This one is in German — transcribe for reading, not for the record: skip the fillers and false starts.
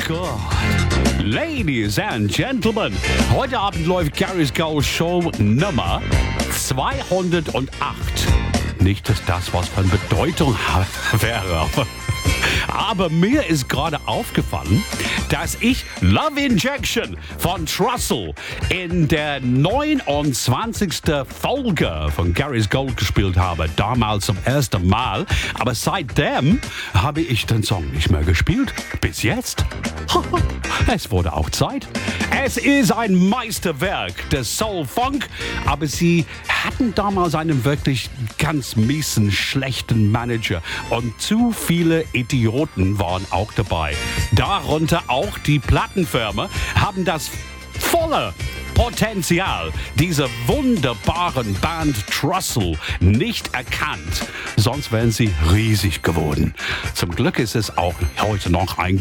Gott. Ladies and Gentlemen, heute Abend läuft Gary's Go Show Nummer 208. Nicht, dass das was von Bedeutung wäre, aber mir ist gerade aufgefallen, dass ich Love Injection von Trussell in der 29. Folge von Gary's Gold gespielt habe. Damals zum ersten Mal. Aber seitdem habe ich den Song nicht mehr gespielt. Bis jetzt. Es wurde auch Zeit. Es ist ein Meisterwerk des Soul Funk. Aber sie hatten damals einen wirklich ganz miesen, schlechten Manager. Und zu viele Idioten waren auch dabei. Darunter auch die Plattenfirma haben das volle Potenzial dieser wunderbaren Band Trussell nicht erkannt. Sonst wären sie riesig geworden. Zum Glück ist es auch heute noch ein